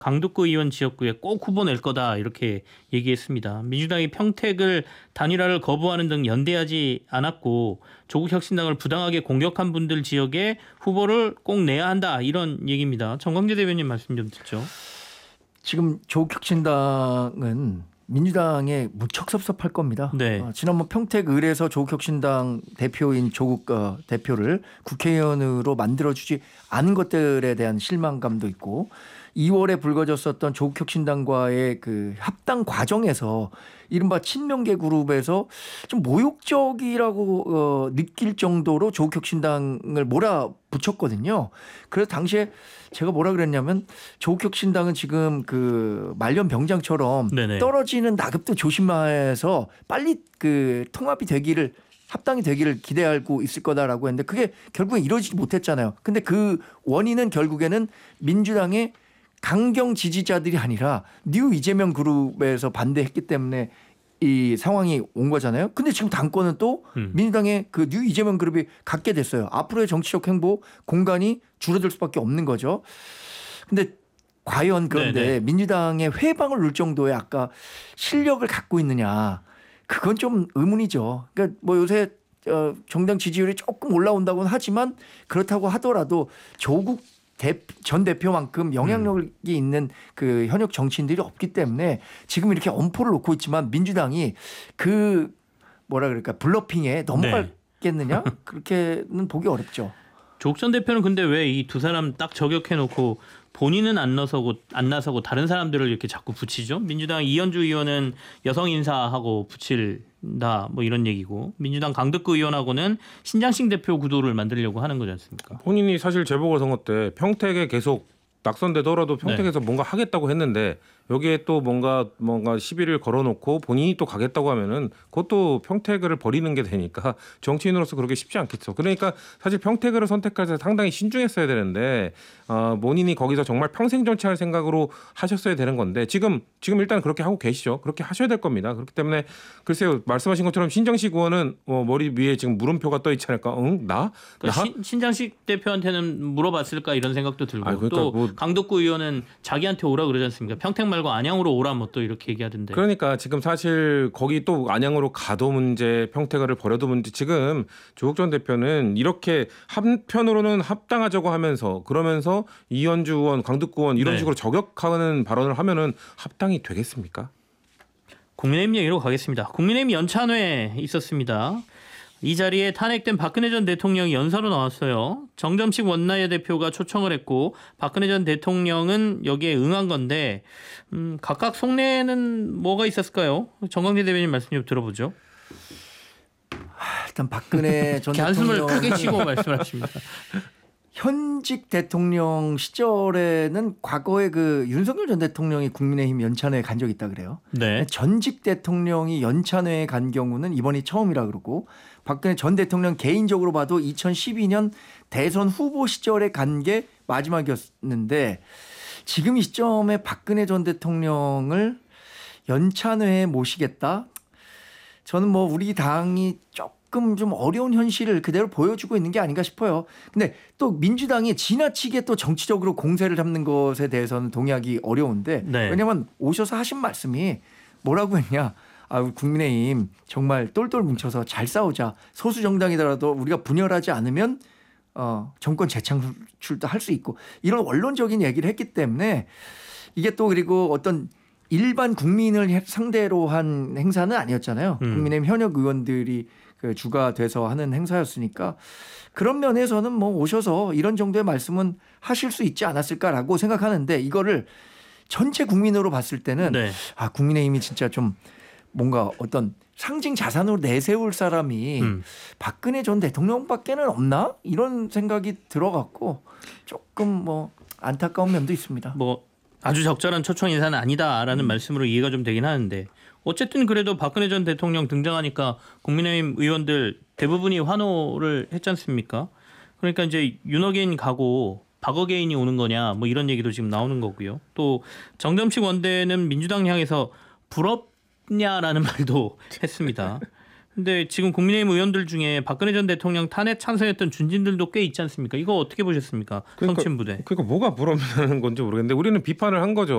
강북구 의원 지역구에 꼭 후보 낼 거다 이렇게 얘기했습니다. 민주당이 평택을 단일화를 거부하는 등 연대하지 않았고 조국혁신당을 부당하게 공격한 분들 지역에 후보를 꼭 내야 한다 이런 얘기입니다. 정광재 대변인 말씀 좀 듣죠. 지금 조국혁신당은 민주당에 무척 섭섭할 겁니다. 네. 지난번 평택을에서 조국혁신당 대표인 조국 대표를 국회의원으로 만들어주지 않은 것들에 대한 실망감도 있고 2월에 불거졌었던 조국혁신당과의 그 합당 과정에서 이른바 친명계 그룹에서 좀 모욕적이라고 느낄 정도로 조국혁신당을 몰아붙였거든요. 그래서 당시에 제가 뭐라 그랬냐면 조국혁신당은 지금 그 말년 병장처럼 네네. 떨어지는 나급도 조심해서 빨리 그 통합이 되기를 합당이 되기를 기대하고 있을 거다라고 했는데 그게 결국엔 이루어지지 못했잖아요. 근데 그 원인은 결국에는 민주당의 강경 지지자들이 아니라 뉴 이재명 그룹에서 반대했기 때문에 이 상황이 온 거잖아요. 근데 지금 당권은 또 민주당의 그 뉴 이재명 그룹이 갖게 됐어요. 앞으로의 정치적 행보 공간이 줄어들 수밖에 없는 거죠. 근데 과연 그런데 네네. 민주당의 회방을 눌 정도의 아까 실력을 갖고 있느냐 그건 좀 의문이죠. 그러니까 뭐 요새 정당 지지율이 조금 올라온다고는 하지만 그렇다고 하더라도 조국 전 대표만큼 영향력이 있는 그 현역 정치인들이 없기 때문에 지금 이렇게 엄포를 놓고 있지만 민주당이 그 뭐라 그럴까 블러핑에 넘어가겠느냐 그렇게는 보기 어렵죠. 조국 전 대표는 근데 왜 이 두 사람 딱 저격해놓고 본인은 안 나서고 다른 사람들을 이렇게 자꾸 붙이죠? 민주당 이현주 의원은 여성 인사하고 붙일다 뭐 이런 얘기고 민주당 강덕구 의원하고는 신장식 대표 구도를 만들려고 하는 거지 않습니까? 본인이 사실 재보궐선거 때 평택에 계속 낙선되더라도 평택에서 뭔가 하겠다고 했는데 여기에 또 뭔가 시비를 걸어놓고 본인이 또 가겠다고 하면은 그것도 평택을 버리는 게 되니까 정치인으로서 그렇게 쉽지 않겠죠. 그러니까 사실 평택을 선택할 때 상당히 신중했어야 되는데 본인이 거기서 정말 평생 정치할 생각으로 하셨어야 되는 건데 지금 일단 그렇게 하고 계시죠. 그렇게 하셔야 될 겁니다. 그렇기 때문에 글쎄요 말씀하신 것처럼 신장식 의원은 머리 위에 지금 물음표가 떠 있지 않을까? 응? 나? 신장식 대표한테는 물어봤을까 이런 생각도 들고 그러니까 또 강덕구 의원은 자기한테 오라 그러지 않습니까? 평택 말고 안양으로 오라 뭐 또 이렇게 얘기하던데. 그러니까 지금 사실 거기 또 안양으로 가도 문제, 평택을 버려도 문제. 지금 조국 전 대표는 이렇게 한편으로는 합당하자고 하면서 그러면서 이현주 의원, 강덕구 의원 이런 식으로 저격하는 발언을 하면은 합당이 되겠습니까? 국민의힘 얘기로 가겠습니다. 국민의힘 연찬회 있었습니다. 이 자리에 탄핵된 박근혜 전 대통령이 연사로 나왔어요. 정점식 원내의 대표가 초청을 했고 박근혜 전 대통령은 여기에 응한 건데 각각 속내는 뭐가 있었을까요? 정광재 대변인 말씀 좀 들어보죠. 일단 박근혜 전 한숨을 대통령 크게 쉬고 말씀하십니다. 현직 대통령 시절에는 과거에 그 윤석열 전 대통령이 국민의힘 연찬회에 간 적이 있다 그래요. 네. 전직 대통령이 연찬회에 간 경우는 이번이 처음이라 그러고 박근혜 전 대통령 개인적으로 봐도 2012년 대선 후보 시절에 간 게 마지막이었는데 지금 이 시점에 박근혜 전 대통령을 연찬회에 모시겠다? 저는 뭐 우리 당이 조금 좀 어려운 현실을 그대로 보여주고 있는 게 아닌가 싶어요. 근데 또 민주당이 지나치게 또 정치적으로 공세를 잡는 것에 대해서는 동의하기 어려운데 왜냐하면 오셔서 하신 말씀이 뭐라고 했냐. 국민의힘 정말 똘똘 뭉쳐서 잘 싸우자. 소수 정당이더라도 우리가 분열하지 않으면 정권 재창출도 할 수 있고 이런 원론적인 얘기를 했기 때문에 이게 또 그리고 어떤 일반 국민을 상대로 한 행사는 아니었잖아요. 국민의힘 현역 의원들이 그 주가 돼서 하는 행사였으니까 그런 면에서는 뭐 오셔서 이런 정도의 말씀은 하실 수 있지 않았을까라고 생각하는데 이거를 전체 국민으로 봤을 때는 국민의힘이 진짜 좀 뭔가 어떤 상징 자산으로 내세울 사람이 박근혜 전 대통령밖에는 없나? 이런 생각이 들어갔고 조금 뭐 안타까운 면도 있습니다. 뭐 아주 적절한 초청 인사는 아니다라는 말씀으로 이해가 좀 되긴 하는데 어쨌든 그래도 박근혜 전 대통령 등장하니까 국민의힘 의원들 대부분이 환호를 했지 않습니까? 그러니까 이제 윤어게인 가고 박어게인이 오는 거냐 뭐 이런 얘기도 지금 나오는 거고요. 또 정점식 원대는 민주당 향해서 부럽냐라는 말도 했습니다. 근데 지금 국민의힘 의원들 중에 박근혜 전 대통령 탄핵 찬성했던 준진들도 꽤 있지 않습니까? 이거 어떻게 보셨습니까? 그러니까- 성친부대. 그러니까 뭐가 부러움이라는 건지 모르겠는데 우리는 비판을 한 거죠.